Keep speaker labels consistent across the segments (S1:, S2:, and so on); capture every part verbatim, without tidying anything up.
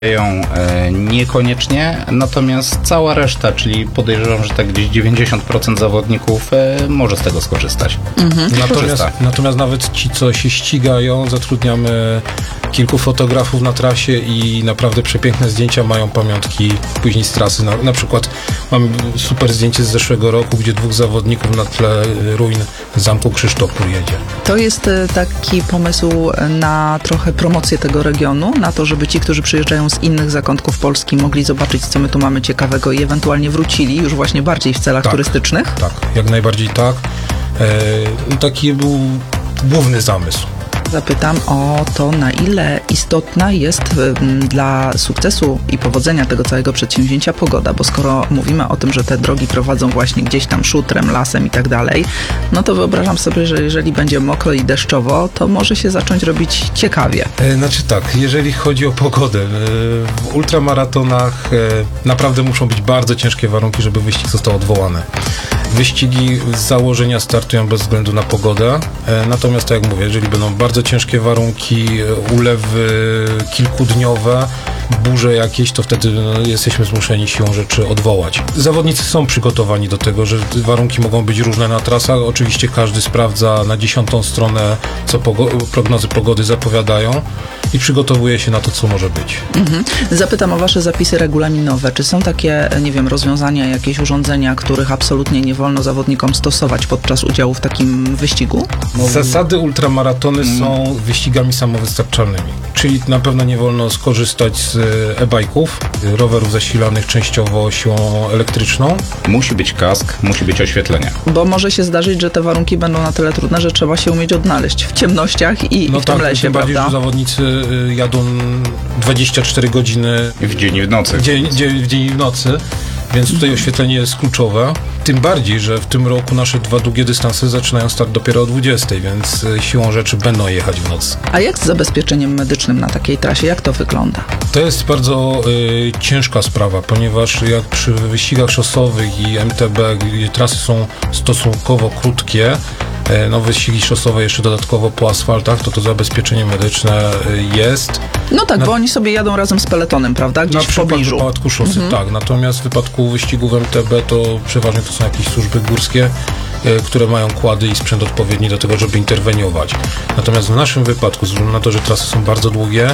S1: E, niekoniecznie, natomiast cała reszta, czyli podejrzewam, że tak gdzieś dziewięćdziesiąt procent zawodników e, może z tego skorzystać.
S2: Mhm. Natomiast, natomiast nawet ci, co się ścigają, zatrudniamy kilku fotografów na trasie i naprawdę przepiękne zdjęcia mają pamiątki później z trasy. Na, na przykład mamy super zdjęcie z zeszłego roku, gdzie dwóch zawodników na tle ruin Zamku Krzysztofpór jedzie.
S3: To jest taki pomysł na trochę promocję tego regionu, na to, żeby ci, którzy przyjeżdżają z innych zakątków Polski, mogli zobaczyć, co my tu mamy ciekawego i ewentualnie wrócili już właśnie bardziej w celach
S2: tak,
S3: turystycznych?
S2: Tak, jak najbardziej tak. E, taki był główny zamysł.
S3: Zapytam o to, na ile istotna jest dla sukcesu i powodzenia tego całego przedsięwzięcia pogoda, bo skoro mówimy o tym, że te drogi prowadzą właśnie gdzieś tam szutrem, lasem i tak dalej, no to wyobrażam sobie, że jeżeli będzie mokro i deszczowo, to może się zacząć robić ciekawie.
S2: E, znaczy tak, jeżeli chodzi o pogodę, e, w ultramaratonach e, naprawdę muszą być bardzo ciężkie warunki, żeby wyścig został odwołany. Wyścigi z założenia startują bez względu na pogodę, e, natomiast tak jak mówię, jeżeli będą bardzo ciężkie warunki, ulewy kilkudniowe, burze jakieś, to wtedy no, jesteśmy zmuszeni siłą rzeczy odwołać. Zawodnicy są przygotowani do tego, że warunki mogą być różne na trasach. Oczywiście każdy sprawdza na dziesiątą stronę, co pogo- prognozy pogody zapowiadają i przygotowuje się na to, co może być.
S3: Mhm. Zapytam o wasze zapisy regulaminowe. Czy są takie, nie wiem, rozwiązania, jakieś urządzenia, których absolutnie nie wolno zawodnikom stosować podczas udziału w takim wyścigu?
S2: Zasady ultramaratony mm. są wyścigami samowystarczalnymi, czyli na pewno nie wolno skorzystać z e-bajków, rowerów zasilanych częściowo siłą elektryczną.
S1: Musi być kask, musi być oświetlenie.
S3: Bo może się zdarzyć, że te warunki będą na tyle trudne, że trzeba się umieć odnaleźć w ciemnościach i,
S2: no
S3: i w tym
S2: tak,
S3: lesie,
S2: tym bardziej,
S3: prawda?
S2: że zawodnicy jadą dwadzieścia cztery godziny
S1: w dzień i w nocy.
S2: W dzień, w dzień i w nocy. Więc tutaj oświetlenie jest kluczowe. Tym bardziej, że w tym roku nasze dwa długie dystanse zaczynają start dopiero o dwudziestej, więc siłą rzeczy będą jechać w nocy.
S3: A jak z zabezpieczeniem medycznym na takiej trasie? Jak to wygląda?
S2: To jest bardzo y, ciężka sprawa, ponieważ jak przy wyścigach szosowych i M T B, gdzie trasy są stosunkowo krótkie, y, no wyścigi szosowe jeszcze dodatkowo po asfaltach, to to zabezpieczenie medyczne y, jest.
S3: No tak, na, bo oni sobie jadą razem z peletonem, prawda? Gdzieś w pobliżu.
S2: W przypadku szosy, mhm. tak. Natomiast w wypadku wyścigów M T B to przeważnie to są jakieś służby górskie, y, które mają kłady i sprzęt odpowiedni do tego, żeby interweniować. Natomiast w naszym wypadku, ze względu na to, że trasy są bardzo długie, y,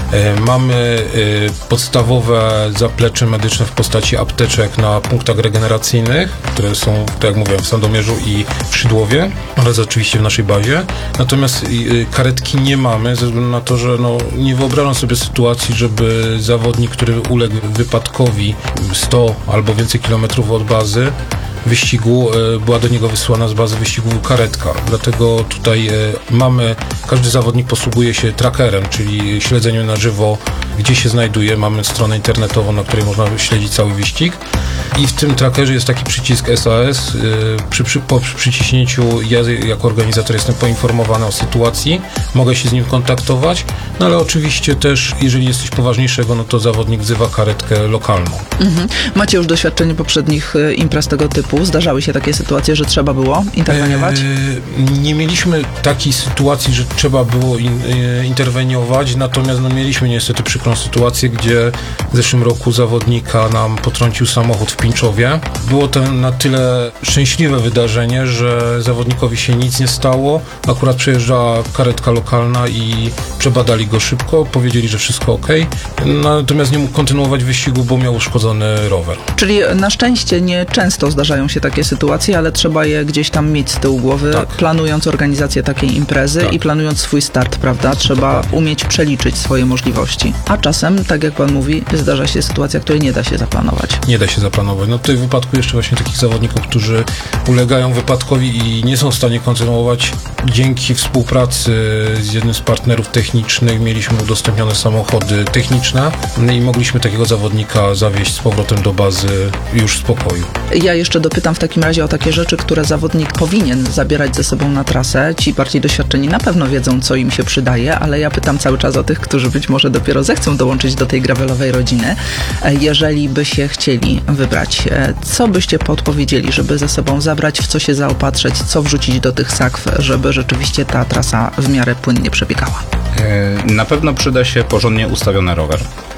S2: mamy y, podstawowe zaplecze medyczne w postaci apteczek na punktach regeneracyjnych, które są, tak jak mówiłem, w Sandomierzu i w Szydłowie, oraz oczywiście w naszej bazie. Natomiast y, karetki nie mamy, ze względu na to, że no, nie wyobrażam sobie sytuacji, żeby zawodnik, który uległ wypadkowi sto albo więcej kilometrów od bazy wyścigu, była do niego wysłana z bazy wyścigu karetka. Dlatego tutaj mamy, każdy zawodnik posługuje się trackerem, czyli śledzeniem na żywo, gdzie się znajduje. Mamy stronę internetową, na której można śledzić cały wyścig. I w tym trackerze jest taki przycisk S A S. Przy, przy, po przyciśnięciu ja jako organizator jestem poinformowany o sytuacji, mogę się z nim kontaktować, no ale oczywiście też, jeżeli jest coś poważniejszego, no to zawodnik wzywa karetkę lokalną.
S3: Mhm. Macie już doświadczenie poprzednich imprez tego typu? Zdarzały się takie sytuacje, że trzeba było interweniować?
S2: Eee, nie mieliśmy takiej sytuacji, że trzeba było in, e, interweniować, natomiast no, mieliśmy niestety przykrą sytuację, gdzie w zeszłym roku zawodnika nam potrącił samochód w Pińczowie. Było to na tyle szczęśliwe wydarzenie, że zawodnikowi się nic nie stało. Akurat przejeżdżała karetka lokalna i przebadali go szybko, powiedzieli, że wszystko ok. Natomiast nie mógł kontynuować wyścigu, bo miał uszkodzony rower.
S3: Czyli na szczęście nie często zdarzają się takie sytuacje, ale trzeba je gdzieś tam mieć z tyłu głowy, tak. planując organizację takiej imprezy tak. i planując swój start, prawda? Trzeba tak. umieć przeliczyć swoje możliwości. A czasem, tak jak pan mówi, zdarza się sytuacja, której nie da się zaplanować.
S2: Nie da się zaplanować. No tutaj w wypadku jeszcze właśnie takich zawodników, którzy ulegają wypadkowi i nie są w stanie kontynuować. Dzięki współpracy z jednym z partnerów technicznych mieliśmy udostępnione samochody techniczne i mogliśmy takiego zawodnika zawieźć z powrotem do bazy już w spokoju.
S3: Ja jeszcze dopytam w takim razie o takie rzeczy, które zawodnik powinien zabierać ze sobą na trasę. Ci bardziej doświadczeni na pewno wiedzą, co im się przydaje, ale ja pytam cały czas o tych, którzy być może dopiero zechcą dołączyć do tej gravelowej rodziny. Jeżeli by się chcieli wybrać, co byście podpowiedzieli, żeby ze sobą zabrać, w co się zaopatrzyć, co wrzucić do tych sakw, żeby rzeczywiście ta trasa w miarę płynnie przebiegała?
S1: Na pewno przyda się porządnie ustawiony rower.